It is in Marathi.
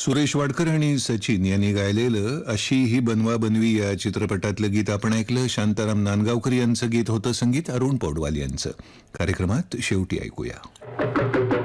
सुरेश वाडकर आणि सचिन यांनी गायलेलं अशी ही बनवा बनवी या चित्रपटातलं गीत आपण ऐकलं. शांताराम नांदगावकर यांचं गीत होतं. संगीत अरुण पौडवाल यांचं. कार्यक्रमात शेवटी ऐकूया.